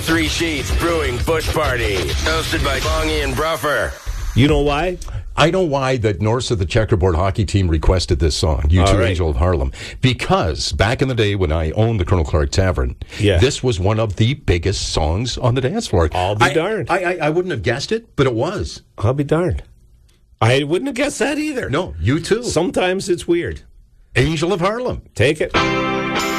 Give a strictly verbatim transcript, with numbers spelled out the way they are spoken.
Three Sheets Brewing Bush Party, hosted by Bongie and Bruffer. You know why? I know why the Norse of the Checkerboard hockey team requested this song, You Two right. Angel of Harlem. Because back in the day when I owned the Colonel Clark Tavern, Yeah. this was one of the biggest songs on the dance floor. I'll be I, darned. I, I, I wouldn't have guessed it, but it was. I'll be darned. I wouldn't have guessed that either. No, You Too. Sometimes it's weird. Angel of Harlem. Take it.